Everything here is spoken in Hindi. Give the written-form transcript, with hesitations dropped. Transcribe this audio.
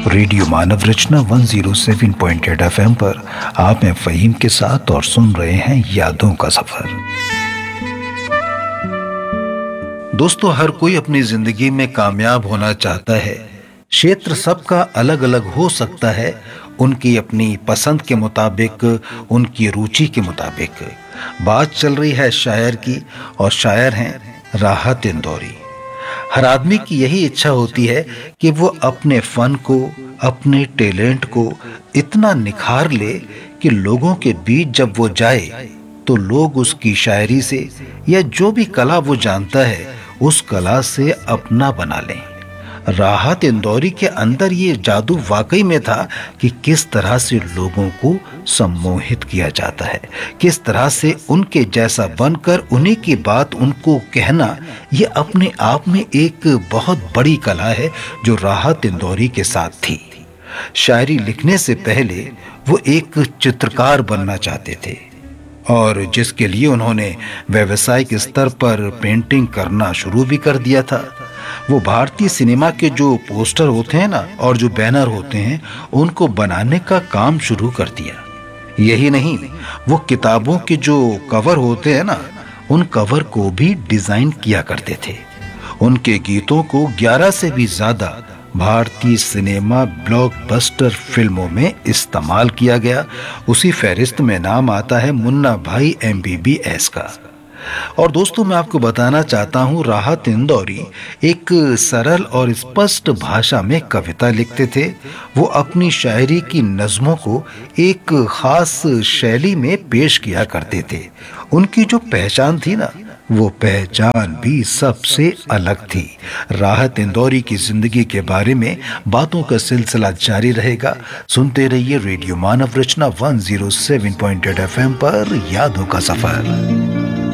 रेडियो मानव रचना 107.8 FM पर आप हैं फ़हीम के साथ और सुन रहे हैं यादों का सफर। दोस्तों, हर कोई अपनी जिंदगी में कामयाब होना चाहता है। क्षेत्र सबका अलग अलग हो सकता है, उनकी अपनी पसंद के मुताबिक, उनकी रुचि के मुताबिक। बात चल रही है शायर की, और शायर हैं राहत इंदौरी। हर आदमी की यही इच्छा होती है कि वो अपने फन को, अपने टैलेंट को इतना निखार ले कि लोगों के बीच जब वो जाए तो लोग उसकी शायरी से या जो भी कला वो जानता है उस कला से अपना बना लें। राहत इंदौरी के अंदर ये जादू वाकई में था कि किस तरह से लोगों को सम्मोहित किया जाता है, किस तरह से उनके जैसा बनकर उन्हीं की बात उनको कहना, ये अपने आप में एक बहुत बड़ी कला है जो राहत इंदौरी के साथ थी। शायरी लिखने से पहले वो एक चित्रकार बनना चाहते थे, और जिसके लिए उन्होंने व्यावसायिक स्तर पर पेंटिंग करना शुरू भी कर दिया था। वो भारतीय सिनेमा के जो पोस्टर होते हैं ना, और जो बैनर होते हैं, उनको बनाने का काम शुरू कर दिया। यही नहीं, वो किताबों के जो कवर होते हैं ना, उन कवर को भी डिजाइन किया करते थे। उनके गीतों को 11 से भी ज्यादा भारतीय सिनेमा ब्लॉकबस्टर फिल्मों में इस्तेमाल किया गया। उसी फहरिस्त में नाम आता है मुन्ना भाई MBBS का। और दोस्तों, मैं आपको बताना चाहता हूँ, राहत इंदौरी एक सरल और स्पष्ट भाषा में कविता लिखते थे। वो अपनी शायरी की नज़्मों को एक खास शैली में पेश किया करते थे। उनकी जो पहचान थी ना, वो पहचान भी सबसे अलग थी। राहत इंदौरी की जिंदगी के बारे में बातों का सिलसिला जारी रहेगा। सुनते रहिए रेडियो मानव रचना 107.8 FM पर यादों का सफर।